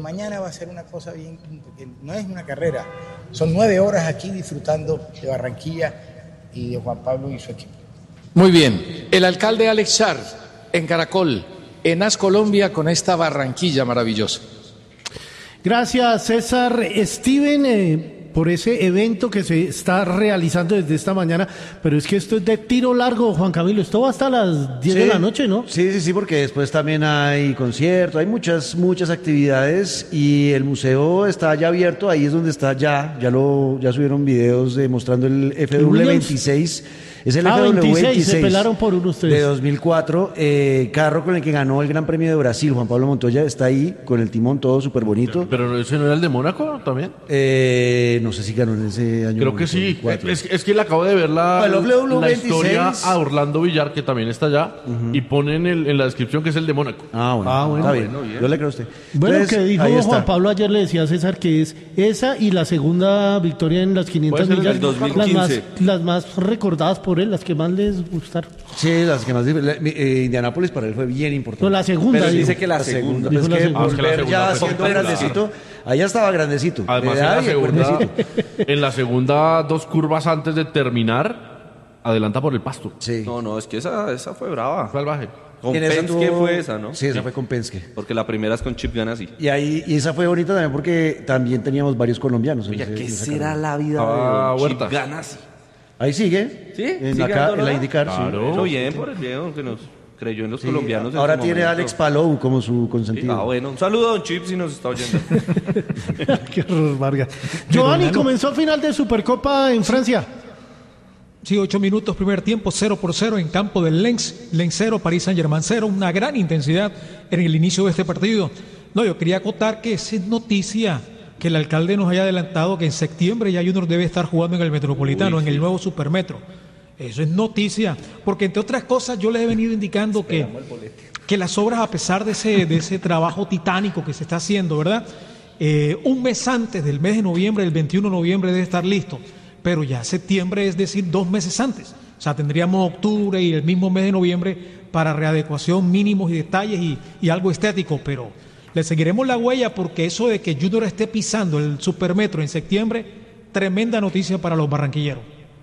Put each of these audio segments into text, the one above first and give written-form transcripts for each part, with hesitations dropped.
mañana va a ser una cosa bien, porque no es una carrera, son 9 horas aquí disfrutando de Barranquilla y de Juan Pablo y su equipo. Muy bien, el alcalde Alex Char en Caracol, en AS Colombia, con esta Barranquilla maravillosa. Gracias, César. Steven, por ese evento que se está realizando desde esta mañana, pero es que esto es de tiro largo, Juan Camilo, esto va hasta las 10 de la noche, ¿no? Sí, porque después también hay concierto, hay muchas actividades y el museo está ya abierto, ahí es donde está ya subieron videos mostrando el FW26. Es el FW26, se pelaron por uno ustedes. De 2004, carro con el que ganó el Gran Premio de Brasil. Juan Pablo Montoya está ahí con el timón todo súper bonito. ¿Pero ese no era el de Mónaco también? No sé si ganó en ese año. Creo que sí. Es que le acabo de ver la historia a Orlando Villar, que también está allá, y ponen en la descripción que es el de Mónaco. Bueno. Está bien. Yo le creo a usted. Bueno, Entonces, que dijo Juan Pablo ayer, le decía a César que es esa y la segunda victoria en las 500 millas, 2015. las más recordadas por él, las que más les gustaron. Sí, las que más. Indianápolis para él fue bien importante. No, la segunda. Pero dice que la segunda. Es que volver ya siendo grandecito, allá estaba grandecito. Además, en la segunda 2 curvas antes de terminar, adelanta por el pasto. Sí. No, es que esa fue brava. Fue al baje. Con Penske fue esa, ¿no? Sí, esa fue con Penske. Porque la primera es con Chip Ganassi. Y esa fue bonita también porque también teníamos varios colombianos. Oye, ¿qué será la vida de Chip Ganassi? Ahí sigue. ¿Sí? En la IndyCar. Claro. Pero bien por el viejo que nos creyó en los colombianos. Ahora tiene a Alex Palou como su consentido. Sí, bueno. Un saludo a don Chip si nos está oyendo. Qué horror, Vargas. Giovanni, comenzó final de Supercopa en Francia. Sí, 8 minutos, primer tiempo, 0-0 en campo del Lens 0, Paris Saint-Germain 0, una gran intensidad en el inicio de este partido. No, yo quería acotar que es noticia que el alcalde nos haya adelantado que en septiembre ya Junior debe estar jugando en el Metropolitano, en el nuevo Supermetro. Eso es noticia, porque entre otras cosas yo les he venido indicando que las obras, a pesar de ese trabajo titánico que se está haciendo, ¿verdad? Un mes antes del mes de noviembre, el 21 de noviembre debe estar listo, pero ya septiembre, es decir, 2 meses antes. O sea, tendríamos octubre y el mismo mes de noviembre para readecuación, mínimos y detalles y algo estético, pero le seguiremos la huella porque eso de que Junior esté pisando el Supermetro en septiembre, tremenda noticia para los barranquilleros.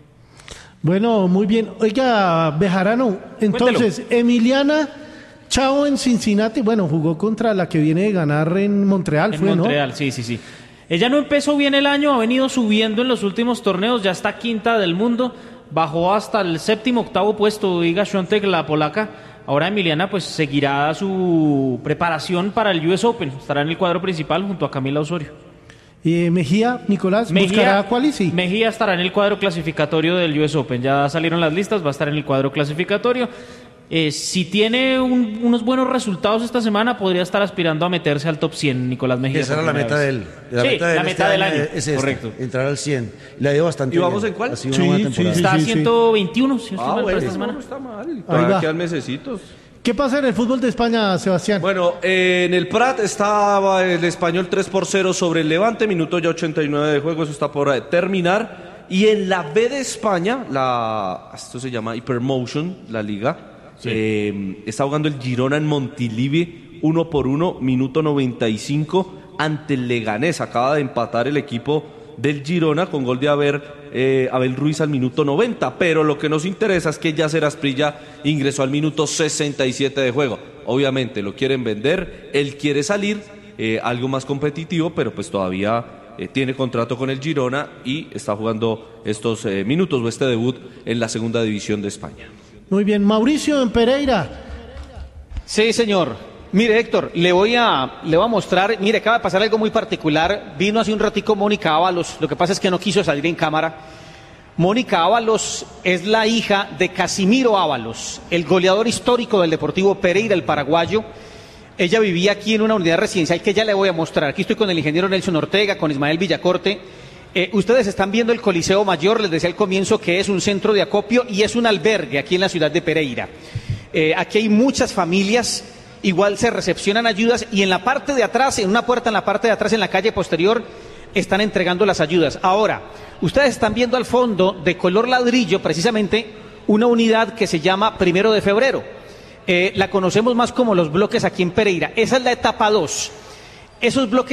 Bueno, muy bien. Oiga, Bejarano, entonces, Cuéntelo. Emiliana Chao en Cincinnati, bueno, jugó contra la que viene de ganar en Montreal, En Montreal, sí. Ella no empezó bien el año, ha venido subiendo en los últimos torneos, ya está quinta del mundo, bajó hasta el 7º, 8º puesto Iga Świątek, la polaca. Ahora Emiliana pues seguirá su preparación para el US Open, estará en el cuadro principal junto a Camila Osorio. Y Mejía, Nicolás, ¿buscará quali? Mejía estará en el cuadro clasificatorio del US Open, ya salieron las listas, va a estar en el cuadro clasificatorio. Si tiene unos buenos resultados esta semana, podría estar aspirando a meterse al top 100, Nicolás Mejía. Esa era la meta de él. La meta del año. Es esta, correcto. entrar al 100. Le ha ido bastante ¿Y bien. vamos en cuál? Ha sido una buena temporada. Está a 121, si no estoy mal, para esta semana. No está mal. Todavía quedan mesecitos. ¿Qué pasa en el fútbol de España, Sebastián? Bueno, en el Prat estaba el Español 3-0 sobre el Levante, minuto ya 89 de juego, eso está por terminar. Y en la B de España, esto se llama Hypermotion, la liga, está jugando el Girona en Montilivi, 1-1, minuto 95, ante el Leganés. Acaba de empatar el equipo del Girona con gol de Abel Ruiz al minuto 90, pero lo que nos interesa es que Yasser Asprilla ingresó al minuto 67 de juego. Obviamente lo quieren vender, él quiere salir, algo más competitivo, pero pues todavía tiene contrato con el Girona y está jugando estos minutos o este debut en la segunda división de España. Muy bien, Mauricio en Pereira. Sí, señor. Mire, Héctor, le voy a mostrar, mire, acaba de pasar algo muy particular. Vino hace un ratico Mónica Ábalos, lo que pasa es que no quiso salir en cámara. Mónica Ábalos es la hija de Casimiro Ábalos, el goleador histórico del Deportivo Pereira, el paraguayo. Ella vivía aquí en una unidad residencial que ya le voy a mostrar. Aquí estoy con el ingeniero Nelson Ortega, con Ismael Villacorte. Ustedes están viendo el Coliseo Mayor, les decía al comienzo que es un centro de acopio y es un albergue aquí en la ciudad de Pereira. Aquí hay muchas familias. Igual se recepcionan ayudas y en la parte de atrás, en una puerta en la parte de atrás, en la calle posterior, están entregando las ayudas. Ahora, ustedes están viendo al fondo, de color ladrillo, precisamente, una unidad que se llama 1 de Febrero. La conocemos más como los bloques aquí en Pereira. Esa es la etapa 2. Esos bloques